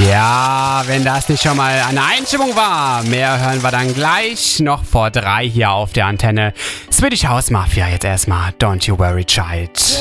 Ja, wenn das nicht schon mal eine Einstimmung war. Mehr hören wir dann gleich noch vor 3 hier auf der Antenne. Swedish House Mafia jetzt erstmal. Don't You Worry Child.